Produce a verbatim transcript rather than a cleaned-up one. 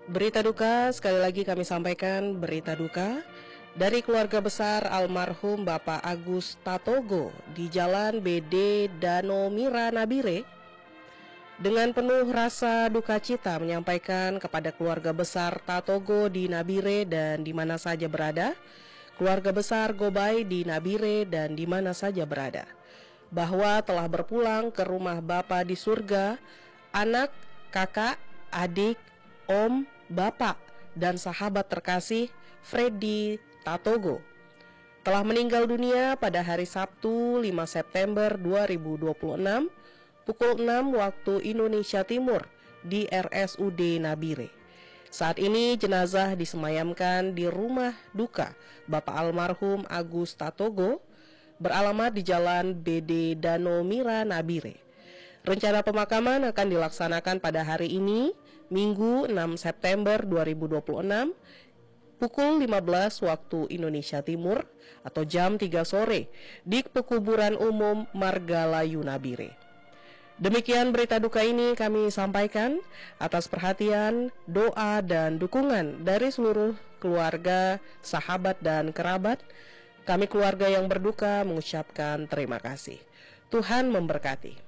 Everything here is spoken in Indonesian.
Berita duka, sekali lagi kami sampaikan berita duka dari keluarga besar almarhum Bapak Agus Tatogo di Jalan B D Danomira Nabire. Dengan penuh rasa duka cita menyampaikan kepada keluarga besar Tatogo di Nabire dan di mana saja berada, keluarga besar Gobay di Nabire dan di mana saja berada, bahwa telah berpulang ke rumah Bapa di surga, anak, kakak, adik, om, bapak, dan sahabat terkasih Freddy Tatogo telah meninggal dunia pada hari Sabtu lima September dua ribu dua puluh enam pukul enam waktu Indonesia Timur di R S U D Nabire. Saat ini jenazah disemayamkan di rumah duka Bapak almarhum Agus Tatogo beralamat di Jalan B D Danomira Nabire. Rencana pemakaman akan dilaksanakan pada hari ini, Minggu enam September dua ribu dua puluh enam, pukul lima belas waktu Indonesia Timur atau jam tiga sore di Pekuburan Umum Margalayu Nabire. Demikian berita duka ini kami sampaikan atas perhatian, doa, dan dukungan dari seluruh keluarga, sahabat, dan kerabat. Kami keluarga yang berduka mengucapkan terima kasih. Tuhan memberkati.